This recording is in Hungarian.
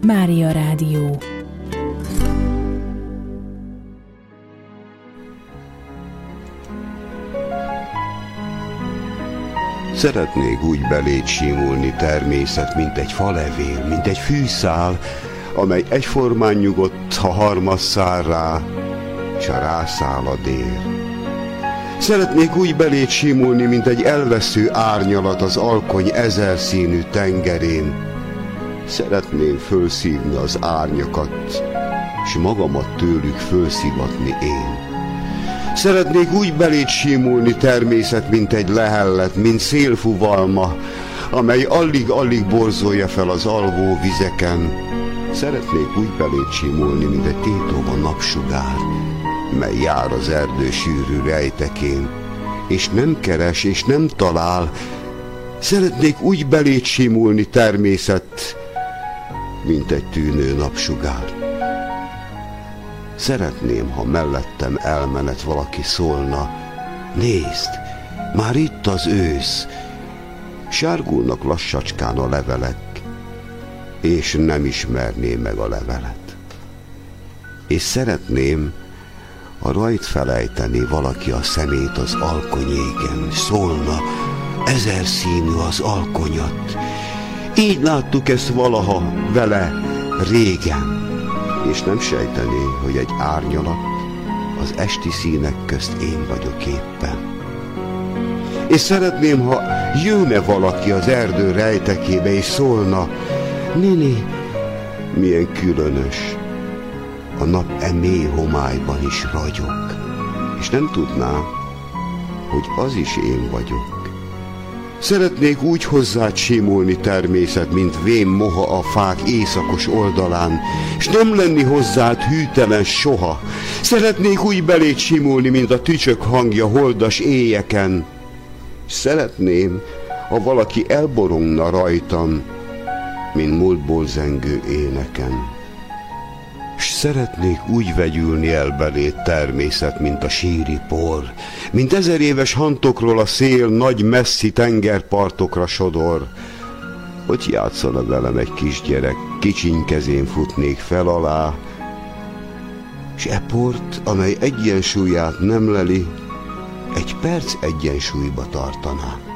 Mária Rádió. Szeretnék úgy beléd simulni természet, mint egy falevél, mint egy fűszál, amely egyformán nyugodt, ha harmaz száll rá, s a rászáll a dél. Szeretnék úgy beléd simulni, mint egy elvesző árnyalat az alkony ezerszínű tengerén. Szeretném fölszívni az árnyakat, s magamat tőlük fölszivatni én. Szeretnék úgy beléd simulni természet, mint egy lehellet, mint szélfuvalma, amely alig-alig borzolja fel az alvó vizeken. Szeretnék úgy beléd simulni, mint egy tétova napsugár, mely jár az erdő sűrű rejtekén, és nem keres, és nem talál. Szeretnék úgy beléd simulni természet, mint egy tűnő napsugár. Szeretném, ha mellettem elmenet valaki szólna: nézd, már itt az ősz, sárgulnak lassacskán a levelek, és nem ismerné meg a levelet. És szeretném, ha rajt felejteni valaki a szemét az alkonyéken, szólna: ezerszínű az alkonyat, így láttuk ezt valaha vele régen, és nem sejtené, hogy egy árnyalat az esti színek közt én vagyok éppen. És szeretném, ha jönne valaki az erdő rejtekébe, és szólna: Nini, milyen különös, a nap mély homályban is ragyog, és nem tudná, hogy az is én vagyok. Szeretnék úgy hozzád simulni természet, mint vén moha a fák éjszakos oldalán, s nem lenni hozzád hűtelen soha. Szeretnék úgy beléd simulni, mint a tücsök hangja holdas éjeken. Szeretném, ha valaki elborongna rajtam, mint múltból zengő éneken. S szeretnék úgy vegyülni el beléd természet, mint a síri por, mint 1000 éves hantokról a szél nagy messzi tengerpartokra sodor. Hogy játszana velem egy kisgyerek, kicsiny kezén futnék fel alá, s e port, amely egyensúlyát nem leli, egy perc egyensúlyba tartaná.